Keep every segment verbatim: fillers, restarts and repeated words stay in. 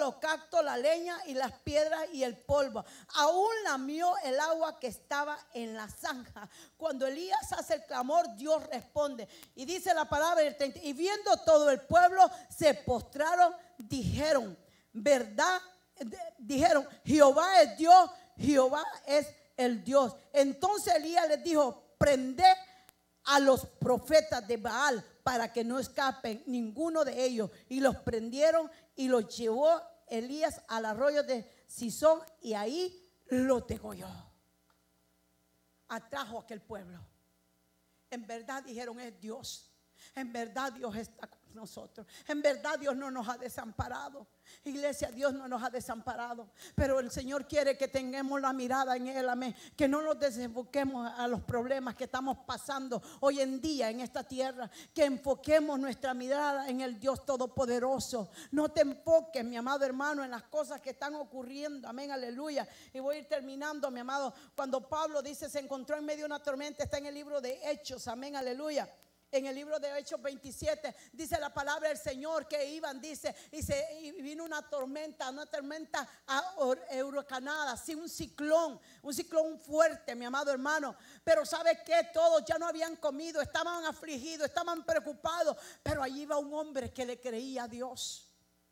holocausto, la leña y las piedras y el polvo. Aún lamió el agua que estaba en la zanja. Cuando Elías hace el clamor, Dios responde. Y dice la palabra, y viendo todo el pueblo, se postraron, dijeron, ¿verdad? Dijeron, Jehová es Dios, Jehová es el Dios. Entonces Elías les dijo, prended a los profetas de Baal para que no escapen ninguno de ellos. Y los prendieron y los llevó Elías al arroyo de Sison y ahí los degolló. Atrajo a aquel pueblo. En verdad dijeron, es Dios. En verdad Dios está con nosotros. En verdad Dios no nos ha desamparado. Iglesia, Dios no nos ha desamparado. Pero el Señor quiere que tengamos la mirada en Él, amén. Que no nos desenfoquemos a los problemas que estamos pasando hoy en día en esta tierra. Que enfoquemos nuestra mirada en el Dios Todopoderoso. No te enfoques, mi amado hermano, en las cosas que están ocurriendo, amén, aleluya. Y voy a ir terminando, mi amado. Cuando Pablo dice se encontró en medio de una tormenta, está en el libro de Hechos, amén, aleluya. En el libro de Hechos veintisiete dice la palabra del Señor que iban, dice, y, se, y vino una tormenta, una tormenta huracanada, así un ciclón, un ciclón fuerte, mi amado hermano. Pero ¿sabe qué? Todos ya no habían comido, estaban afligidos, estaban preocupados. Pero allí iba un hombre que le creía a Dios.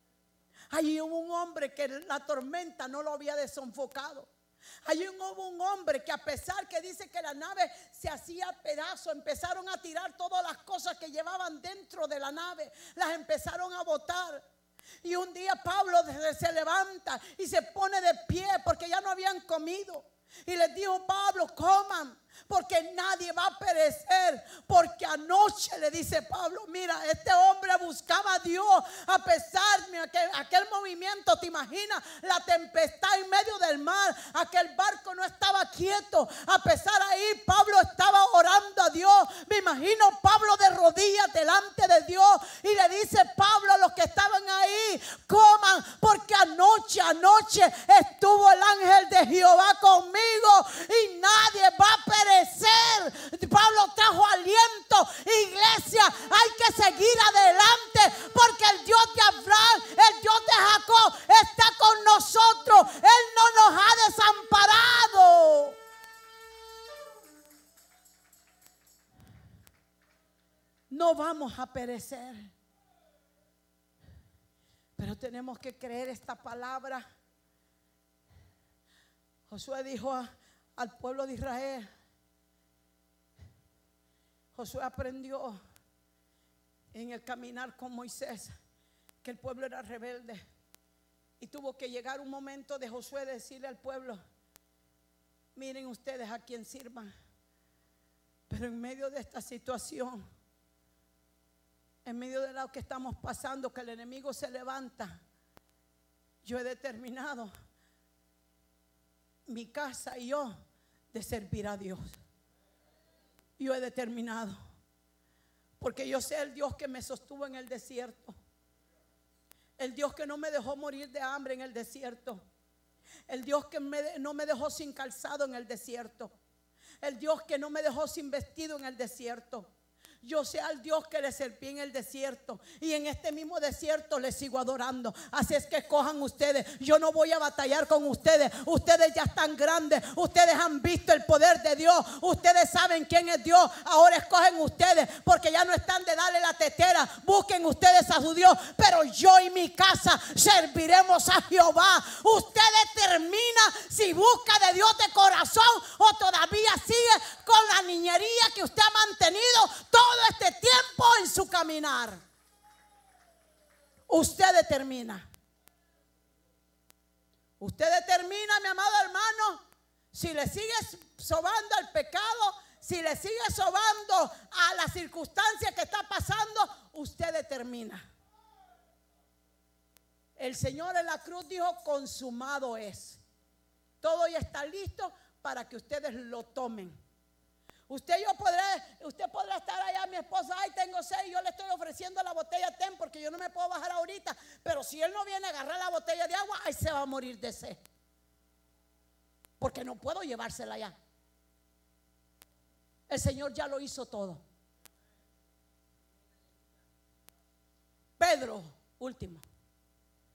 Allí hubo un hombre que la tormenta no lo había desenfocado. Allí hubo un hombre que, a pesar que dice que la nave se hacía pedazos, empezaron a tirar todas las cosas que llevaban dentro de la nave, las empezaron a botar. Y un día Pablo se levanta y se pone de pie porque ya no habían comido. Y les dijo, Pablo, coman, porque nadie va a perecer. Porque anoche, le dice Pablo, mira, este hombre buscaba a Dios. A pesar de aquel, aquel movimiento, te imaginas, la tempestad en medio del mar. Aquel barco no estaba quieto. A pesar ahí, Pablo estaba orando a Dios. Me imagino Pablo de rodillas delante de Dios. Y le dice Pablo a los que estaban ahí, coman, porque anoche, anoche estuvo el ángel de Jehová conmigo y nadie va a perecer. Pablo trajo aliento. Iglesia, hay que seguir adelante, porque el Dios de Abraham, el Dios de Jacob está con nosotros. Él no nos ha desamparado. No vamos a perecer, pero tenemos que creer esta palabra. Josué dijo a, al pueblo de Israel, Josué aprendió en el caminar con Moisés que el pueblo era rebelde. Y tuvo que llegar un momento de Josué decirle al pueblo, miren ustedes a quién sirvan. Pero en medio de esta situación, en medio de lo que estamos pasando, que el enemigo se levanta, yo he determinado mi casa y yo de servir a Dios. Yo he determinado, porque yo sé el Dios que me sostuvo en el desierto, el Dios que no me dejó morir de hambre en el desierto, el Dios que me, no me dejó sin calzado en el desierto, el Dios que no me dejó sin vestido en el desierto. Yo sé al Dios que le serví en el desierto, y en este mismo desierto le sigo adorando. Así es que escojan ustedes. Yo no voy a batallar con ustedes. Ustedes ya están grandes. Ustedes han visto el poder de Dios. Ustedes saben quién es Dios. Ahora escogen ustedes, porque ya no están de darle la tetera. Busquen ustedes a su Dios. Pero yo y mi casa serviremos a Jehová. Usted determina si busca de Dios de corazón o todavía sigue con la niñería que usted ha mantenido todo este tiempo en su caminar. Usted determina. Usted determina, mi amado hermano, si le sigue sobando al pecado, si le sigue sobando a las circunstancias que está pasando. Usted determina. El Señor en la cruz dijo, consumado es. Todo ya está listo para que ustedes lo tomen. Usted, yo podré, usted podrá estar allá, mi esposa, ay, tengo sed, yo le estoy ofreciendo la botella ten porque yo no me puedo bajar ahorita. Pero si él no viene a agarrar la botella de agua, ahí se va a morir de sed, porque no puedo llevársela allá. El Señor ya lo hizo todo. Pedro, último.